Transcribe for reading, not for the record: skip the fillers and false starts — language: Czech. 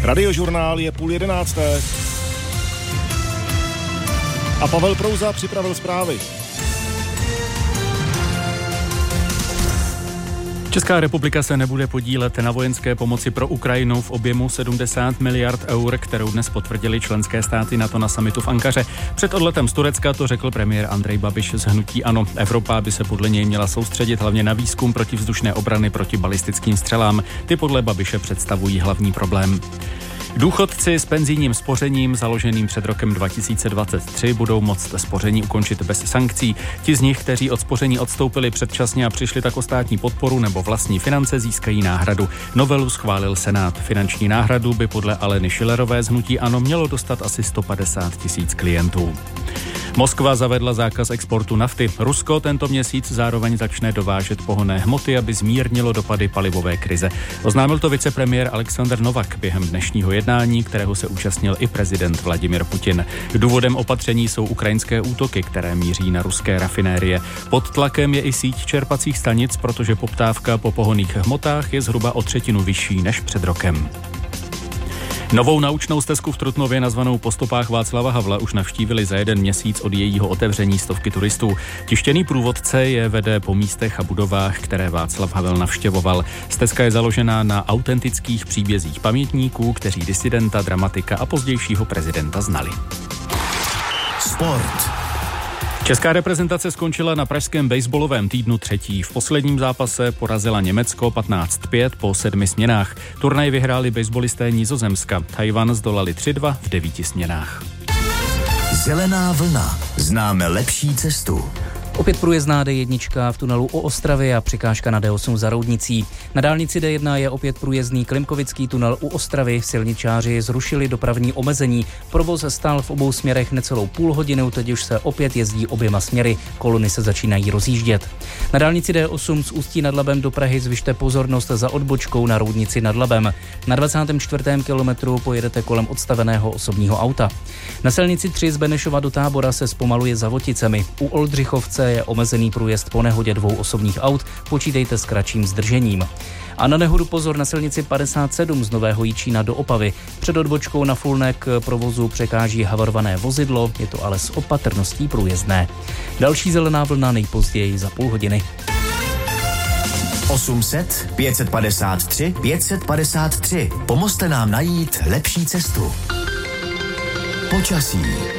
Radiožurnál je 10:30. A Pavel Prouza připravil zprávy. Česká republika se nebude podílet na vojenské pomoci pro Ukrajinu v objemu 70 miliard eur, kterou dnes potvrdili členské státy NATO na summitu v Ankaře. Před odletem z Turecka to řekl premiér Andrej Babiš z hnutí ANO. Evropa by se podle něj měla soustředit hlavně na výzkum protivzdušné obrany proti balistickým střelám. Ty podle Babiše představují hlavní problém. Důchodci s penzijním spořením založeným před rokem 2023 budou moct spoření ukončit bez sankcí. Ti z nich, kteří od spoření odstoupili předčasně a přišli tak o státní podporu nebo vlastní finance, získají náhradu. Novelu schválil Senát. Finanční náhradu by podle Aleny Schillerové z hnutí ANO mělo dostat asi 150 000 klientů. Moskva zavedla zákaz exportu nafty. Rusko tento měsíc zároveň začne dovážet pohonné hmoty, aby zmírnilo dopady palivové krize. Oznámil to vicepremiér Alexander Novak během dnešního jednání, kterého se účastnil i prezident Vladimir Putin. Důvodem opatření jsou ukrajinské útoky, které míří na ruské rafinérie. Pod tlakem je i síť čerpacích stanic, protože poptávka po pohonných hmotách je zhruba o 1/3 vyšší než před rokem. Novou naučnou stezku v Trutnově nazvanou Po stopách Václava Havla už navštívili za jeden měsíc od jejího otevření stovky turistů. Tištěný průvodce je vede po místech a budovách, které Václav Havel navštěvoval. Stezka je založená na autentických příbězích pamětníků, kteří disidenta, dramatika a pozdějšího prezidenta znali. Sport. Česká reprezentace skončila na pražském baseballovém týdnu třetí. V posledním zápase porazila Německo 15-5 po 7 směnách. Turnaj vyhráli baseballisté Nizozemska. Tchaj-wan zdolali 3-2 v 9 směnách. Zelená vlna. Známe lepší cestu. Opět průjezdná D1 v tunelu u Ostravy a překážka na D8 za Roudnicí. Na dálnici D1 je opět průjezdný Klimkovický tunel u Ostravy. Silničáři zrušili dopravní omezení. Provoz stál v obou směrech necelou půl hodinu, teď už se opět jezdí oběma směry. Kolony se začínají rozjíždět. Na dálnici D8 z Ústí nad Labem do Prahy zvyšte pozornost za odbočkou na Roudnici nad Labem. Na 24. kilometru pojedete kolem odstaveného osobního auta. Na silnici 3 z Benešova do Tábora se zpomaluje za Voticemi. U Oldřichovce je omezený průjezd po nehodě 2 osobních aut, počítejte s kratším zdržením. A na nehodu pozor na silnici 57 z Nového Jičína do Opavy. Před odbočkou na Fulnek provozu překáží havarované vozidlo, je to ale s opatrností průjezdné. Další zelená vlna nejpozději za půl hodiny. 800 553 553. Pomozte nám najít lepší cestu. Počasí.